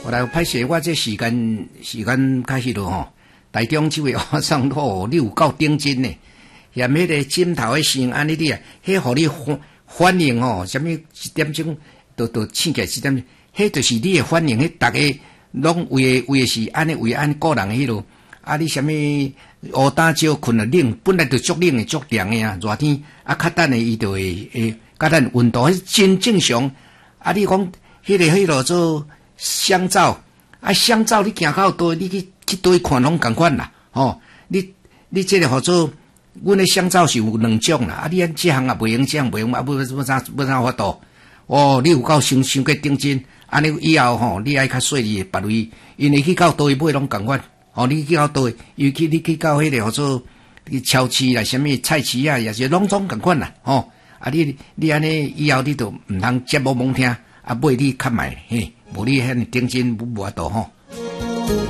后来拍摄我这时间较迄落吼，台中这位学生吼，你有够顶真呢，嫌迄个枕头的声安尼滴啊，迄互你反应吼，什么一点钟都醒起来一点，迄就是你的反应，迄大家拢为是安尼为安个人迄落，啊你什么乌打招困了冷，本来就足冷的足凉的啊，热天啊较等的伊就会甲咱温度迄真正常，啊你讲迄落做。香皂啊，香皂你行到倒，你去倒看拢共款啦，吼！你这个号做，阮的香皂是有两种啦，啊，你按这项啊袂用，这项袂用，啊，要啥法度？哦，你有够伤过顶真，安尼以后吼，你爱较细腻别位，因为去到倒位买拢共款，哦，你去到倒位，尤其你去到迄个号做超市啦，什么菜市啊，也是拢总共款啦，吼！啊，你安尼以后你就毋通接无罔听，啊，买你较卖嘿。无你遐尼顶真无法度吼。